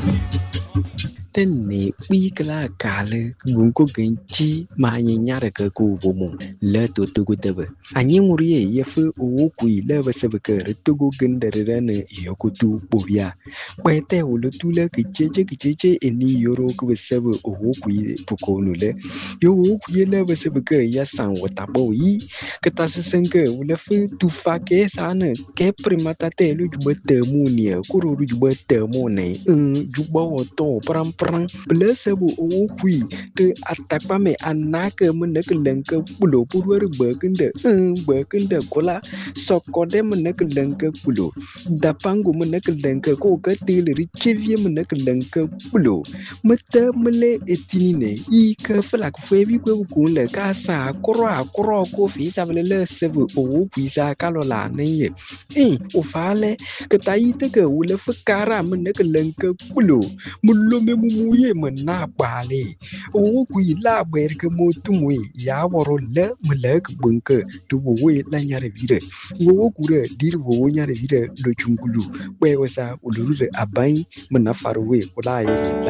Tên nị bi cái là cả lơ gun ko genchi ma nyara ka ku bomo le to go debe anyi nguri ye fu o ku le ba se ba ka to go gendere ne yo ku tu bobia kwete o le tu le ke eni yoro ku se ba o ku pu ko nu le yo o ku le ba se ba ka ya san wa ta bo yi ke ta se sen ke o le fu tu fa ke sa ne ke primata te lu ju ba te mu ni ku ro ju ba te mu ne ju ba o to pram prang blessable o kui te atakpame anake meneke lenke pulo purwer bekende kola sokode meneke lenke pulo dapangu meneke lenke ko katile richevie meneke lenke pulo mete mele etinine I ke flak febi ko kunle kasa akro ko fi sabele sebe o kui sa kalola ne o fale ke taite ke wule fakara meneke lenke pulo mulome mumuye mena bale o kui la ber ke motumwe ya woro le melek bunke to we la nyare vire wo kure dir wo nyare vire do chungulu we wasa uluru abai mena farwe wala iri la